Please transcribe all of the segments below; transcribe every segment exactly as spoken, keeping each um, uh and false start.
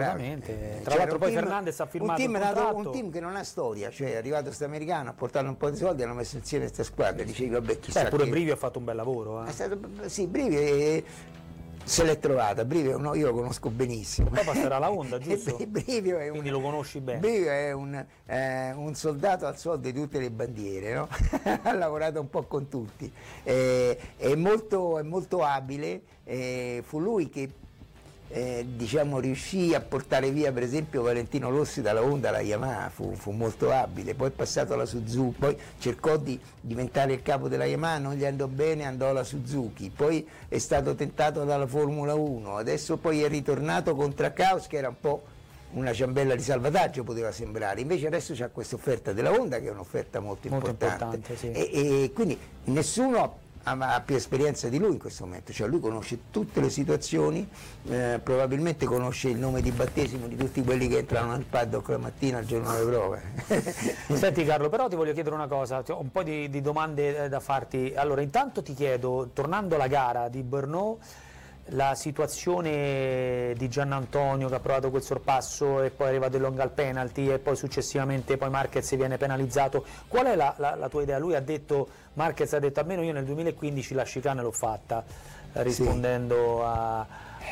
assolutamente. Bravi. Tra l'altro poi team, Fernandez ha firmato un team, il contratto. un team che non ha storia, cioè è arrivato questo americano, ha portato un po' di soldi, hanno messo insieme questa squadra, dicevi vabbè chissà. Beh, pure che... Brivi ha fatto un bel lavoro. Eh. È stato, sì, Brivi è... se l'è trovata, Brivio no, io lo conosco benissimo. Poi passerà la Honda, giusto? Brivio è Quindi un, lo conosci bene. Brivio è un, eh, un soldato al soldo di tutte le bandiere, no? Ha lavorato un po' con tutti, eh, è, molto, è molto abile, eh, fu lui che eh, diciamo, riuscì a portare via per esempio Valentino Rossi dalla Honda alla Yamaha, fu, fu molto abile, poi è passato alla Suzuki, poi cercò di diventare il capo della Yamaha, non gli andò bene, andò alla Suzuki, poi è stato tentato dalla Formula uno, adesso poi è ritornato con Trackhouse che era un po' una ciambella di salvataggio, poteva sembrare, invece adesso c'è questa offerta della Honda che è un'offerta molto, molto importante, importante sì. e, e quindi nessuno ha più esperienza di lui in questo momento, cioè lui conosce tutte le situazioni, eh, probabilmente conosce il nome di battesimo di tutti quelli che entrano nel paddock la mattina al giorno delle prove. Senti Carlo, però ti voglio chiedere una cosa, ho un po' di, di domande da farti. Allora intanto ti chiedo, tornando alla gara di Brno, la situazione di Giannantonio che ha provato quel sorpasso e poi è arrivato il long al penalty e poi successivamente poi Marquez viene penalizzato, qual è la, la, la tua idea? Lui ha detto, Marquez ha detto almeno io nel duemilaquindici la chicane l'ho fatta, rispondendo sì. a...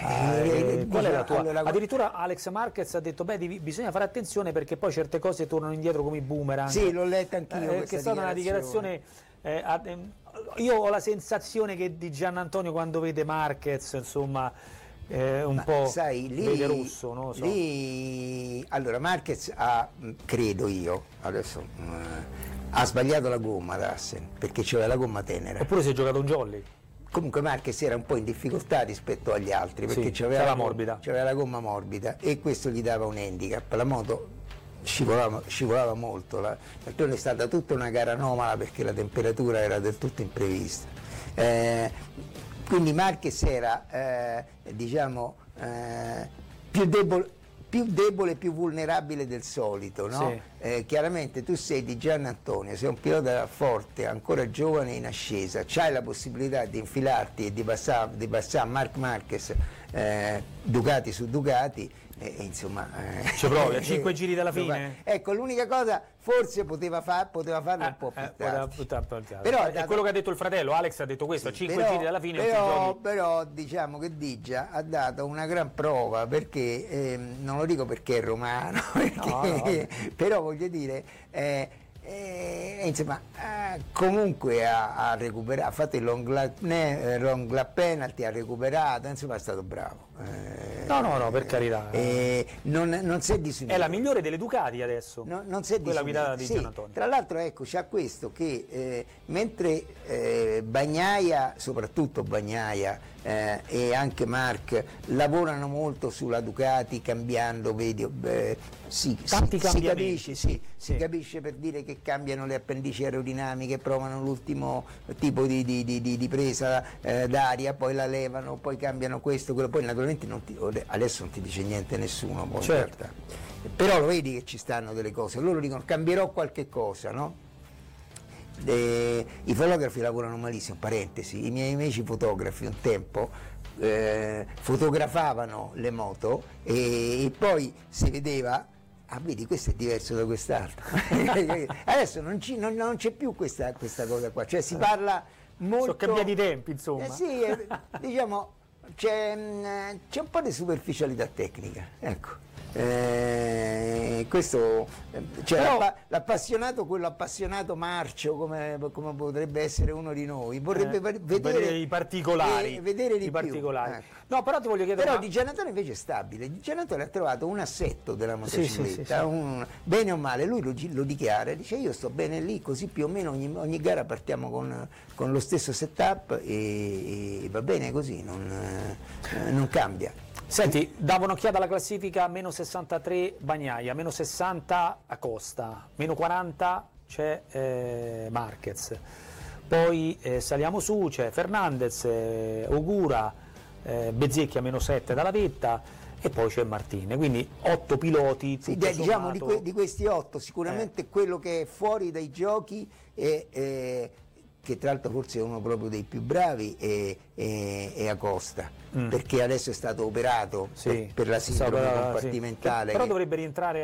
Eh, qual è la tua? Allora, addirittura Alex Marquez ha detto beh devi, bisogna fare attenzione perché poi certe cose tornano indietro come i boomerang. Sì, l'ho letta anch'io, eh, che è stata una dichiarazione eh, a, eh, io ho la sensazione che di Giannantonio quando vede Marquez insomma eh, un Ma po' sai, lì, vede rosso, non lo so. Lì, allora Marquez ha, credo io adesso uh, ha sbagliato la gomma ad Assen perché c'era la gomma tenera, oppure si è giocato un jolly. Comunque Marquez era un po' in difficoltà rispetto agli altri perché sì, c'aveva la, morbida. c'aveva la gomma morbida e questo gli dava un handicap, la moto scivolava, scivolava molto, la, è stata tutta una gara anomala perché la temperatura era del tutto imprevista, eh, quindi Marquez era eh, diciamo eh, più debole più debole, più vulnerabile del solito, no? Sì. Eh, chiaramente tu sei di Giannantonio, sei un pilota forte, ancora giovane in ascesa, c'hai la possibilità di infilarti e di passare, di passare Marc Marquez eh, Ducati su Ducati, e, e insomma... Eh, ci provi, a cinque giri dalla fine? Ecco, l'unica cosa, forse poteva, far, poteva farlo eh, un po' più eh, tardi. Però è dato... quello che ha detto il fratello, Alex ha detto questo, sì, a cinque però, giri dalla fine però, non ti però diciamo che Digia ha dato una gran prova perché, eh, non lo dico perché è romano, perché, no, no. però voglio dire... Eh, Eh, insomma, eh, comunque ha, ha recuperato, ha fatto il long lap, eh, long lap penalty, ha recuperato, insomma è stato bravo. Eh, no, no, no, per carità. Eh, non, non si è disunito. È la migliore delle Ducati adesso. No, non si è quella guidata di sì, Giannantonio. Tra l'altro ecco, c'ha questo che eh, mentre eh, Bagnaia, soprattutto Bagnaia eh, e anche Marc lavorano molto sulla Ducati cambiando, vedi, eh, sì, tanti si, si capisce, sì, sì. si capisce per dire che cambiano le appendici aerodinamiche, provano l'ultimo tipo di, di, di, di, di presa eh, d'aria, poi la levano, poi cambiano questo, quello, poi naturalmente non ti, adesso non ti dice niente nessuno, poi, certo. Però lo vedi che ci stanno delle cose, loro dicono cambierò qualche cosa, no? Eh, i fotografi lavorano malissimo, parentesi, i miei amici fotografi un tempo eh, fotografavano le moto e, e poi si vedeva, ah vedi questo è diverso da quest'altro, adesso non, ci, non, non c'è più questa, questa cosa qua, cioè si parla molto... Sono cambiati i tempi insomma. Eh sì, eh, diciamo c'è un po' di superficialità tecnica, ecco. Eh, questo cioè, Però, l'appassionato, quello appassionato marcio come, come potrebbe essere uno di noi, vorrebbe eh, vedere, vedere i particolari, eh, vedere di i particolari. Ecco. No, però ti voglio chiedere. Però ma... Di Giannantonio invece è stabile. Di Giannantonio ha trovato un assetto della motocicletta, sì, sì, sì, un, bene o male, lui lo, lo dichiara, dice io sto bene lì, così più o meno ogni, ogni gara partiamo con, con lo stesso setup e, e va bene così, non, eh, non cambia. Senti, davo un'occhiata alla classifica, meno sessantatré Bagnaia, meno sessanta Acosta, meno quaranta c'è eh, Marquez, poi eh, saliamo su, c'è Fernandez, eh, Ogura, eh, Bezzecchi a meno sette dalla vetta e poi c'è Martini, quindi otto piloti. Sì, diciamo di, que di questi otto sicuramente eh. quello che è fuori dai giochi è... è che tra l'altro forse è uno proprio dei più bravi, è, è, è Acosta, mm. perché adesso è stato operato sì, per, per la sindrome compartimentale. Sì. Però dovrebbe rientrare